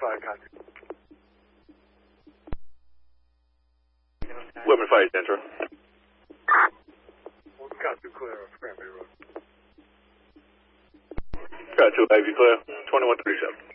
5, copy. Weapon 5, Central. Copy, clear on Cranberry Road. Got 2, Ivy clear, 2137.